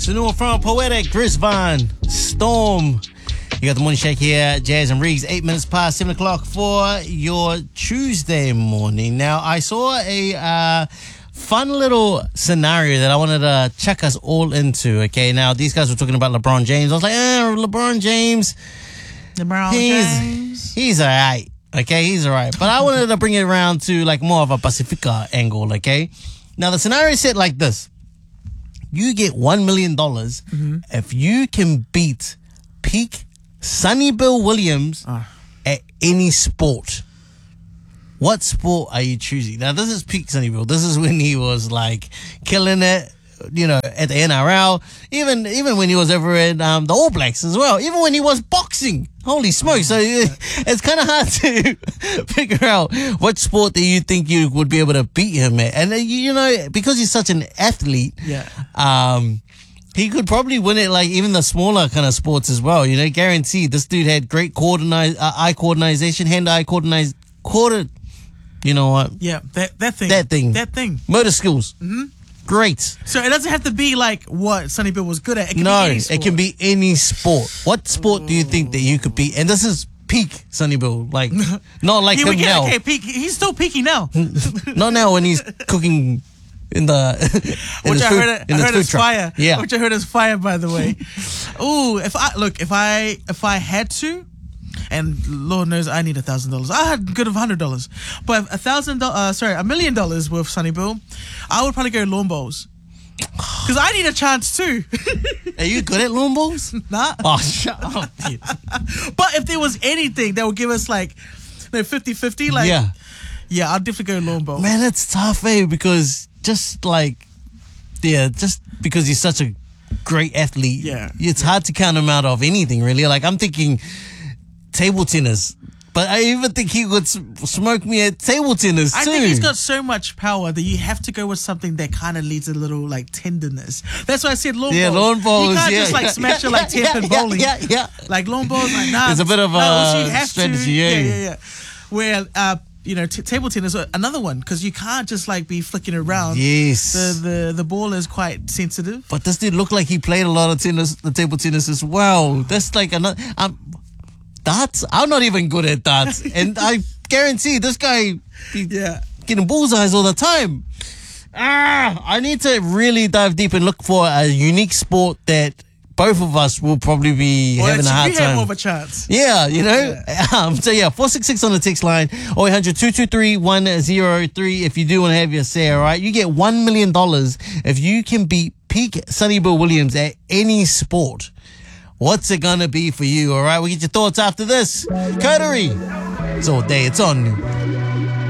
Sunil from Poetic, Chris Van, Storm. You got the morning shake here, Jazz and Riggs, 8 minutes past 7 o'clock for your Tuesday morning. Now, I saw a fun little scenario that I wanted to chuck us all into, okay? Now, these guys were talking about LeBron James. I was like, LeBron James. He's all right, okay? He's all right. But I wanted to bring it around to like more of a Pacifica angle, okay? Now, the scenario is set like this. You get $1 million if you can beat peak Sonny Bill Williams at any sport. What sport are you choosing? Now, this is peak Sonny Bill. This is when he was like killing it, you know, at the NRL. Even when he was over in the All Blacks as well. Even when he was boxing. Holy smokes. So it's kind of hard to figure out what sport that you think you would be able to beat him at. And, you know, because he's such an athlete, he could probably win it like even the smaller kind of sports as well. You know, guaranteed. This dude had great eye coordination, hand-eye coordination. You know what? Yeah, that thing. Motor skills. Great. So it doesn't have to be like what Sonny Bill was good at. It can be any sport. What sport do you think that you could beat? And this is peak Sonny Bill. Like, not like him now. Okay, peak. He's still peaky now. Not now when he's cooking in the which I heard is fire. Yeah, which I heard is fire, by the way. Ooh, if I had to, and Lord knows I need $1,000. I had good of $100, but $1 million with Sonny Bill, I would probably go lawn bowls. Because I need a chance too. Are you good at lawn bowls? Nah. Oh, shut up, dude. But if there was anything that would give us like 50-50, like yeah, I'd definitely go lawn bowls. Man, that's tough, because just because he's such a great athlete, it's hard to count him out of anything, really. Like, I'm thinking table tennis, but I even think he would smoke me at table tennis too. I think he's got so much power that you have to go with something that kind of leads a little like tenderness. That's why I said lawn bowls. Yeah, lawn bowls. You can't just like smash it like 10-pin bowling. Yeah. Like lawn bowls, like nah. There's a bit of a strategy. Yeah. Where you know, table tennis, another one, because you can't just like be flicking around. Yes. The ball is quite sensitive. But this dude looked like he played a lot of table tennis as well. That's like another. Darts? I'm not even good at darts. And I guarantee this guy getting bullseyes all the time. I need to really dive deep and look for a unique sport that both of us will probably be having a hard time. We have more of a chance. Yeah, you know. Yeah. 466 on the text line, or 800-223-103 if you do want to have your say, all right? You get $1 million if you can beat peak Sonny Bill Williams at any sport. What's it gonna be for you, all right? We'll get your thoughts after this. Coterie. It's all day. It's on.